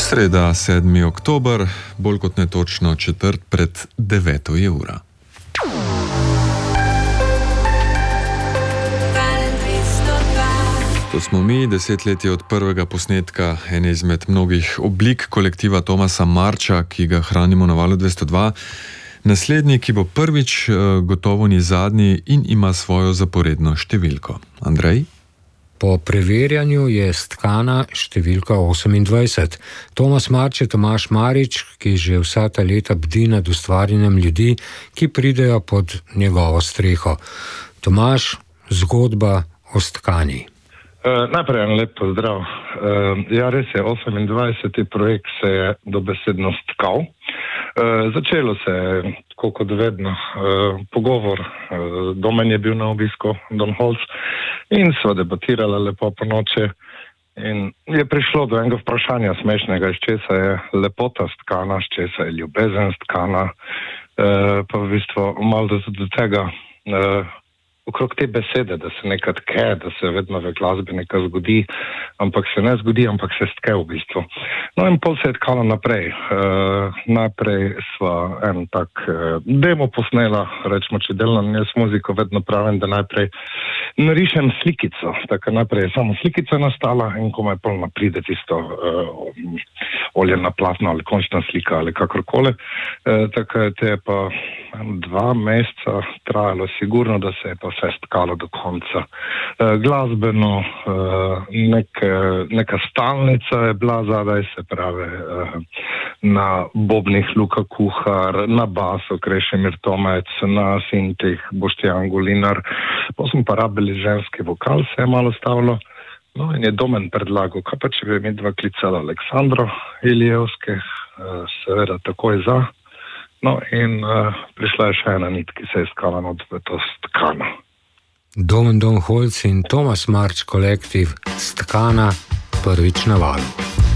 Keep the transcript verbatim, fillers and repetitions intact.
Sreda, sedmi oktober, bolj kot ne točno četrt pred deveto je ura. To smo mi, desetletje od prvega posnetka ene izmed mnogih oblik kolektiva Tomasa Marča, ki ga hranimo na Valu dvesto dva. Naslednji, ki bo prvič, gotovo ni zadnji in ima svojo zaporedno številko. Andrej? Po preverjanju je stkana številka osemindvajset. Tomas Marč je Tomaž Marič, ki že vsa ta leta bdi nad ustvarjanjem ljudi, ki pridejo pod njegovo streho. Tomaž, zgodba o stkani. Uh, najprej en lep pozdrav. Uh, ja, res je, osemindvajseti projekt se je dobesedno stkal. Uh, začelo se je, tako kot vedno, uh, pogovor. Uh, Domen je bil na obisku, Don Holc, in sva debatirala lepo po noči. In je prišlo do enega vprašanja smešnega, iz česa je lepota stkana, iz česa je ljubezen stkana. Uh, pa v bistvu malo do, do tega... Uh, okrog te besede, da se nekaj tke, da se vedno v glasbi nekaj zgodi, ampak se ne zgodi, ampak se stke v bistvu. No in pol se je tkalo naprej. Uh, najprej sva en tak uh, demo posnela, rečemo, če delam jaz muziko, vedno pravim, da najprej narišem slikico. Tako najprej je samo slikica nastala in ko me pol napride tisto uh, olje na platno ali končna slika ali kakorkoli. Uh, tako je te pa dva meseca trajalo sigurno, da se je pa vse stkalo do konca. E, glasbeno, e, nek, neka stalnica je bila zadaj, se pravi, e, na bobnih Luka Kuhar, na basu Krešimir Tomec, na sintih Boštjan Golinar, pa smo pa rabili ženski vokal, se je malo stavilo. No in je Domen predlagal, kaj pa če bi mi dva klicala Aleksandro Ilijevske, e, seveda takoj za. No in uh, prišla je še ena nit, ki se je skala nad to stkano. Domen Don Holc in Tomas Marč kolektiv Stkana prvič na Valu.